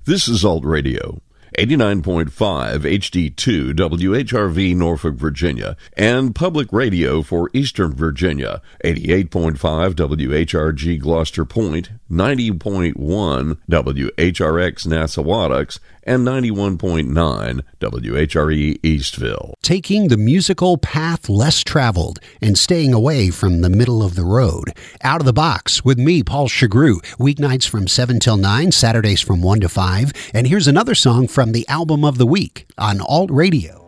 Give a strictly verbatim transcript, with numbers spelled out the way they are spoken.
This is Alt Radio, eighty-nine point five H D two W H R V Norfolk, Virginia, and Public Radio for Eastern Virginia, eighty-eight point five W H R G Gloucester Point, ninety point one W H R X Nassawadox, and ninety-one point nine W H R E Eastville. Taking the musical path less traveled and staying away from the middle of the road. Out of the Box with me, Paul Chagru, weeknights from seven till nine, Saturdays from one to five. And here's another song from the album of the week on Alt Radio.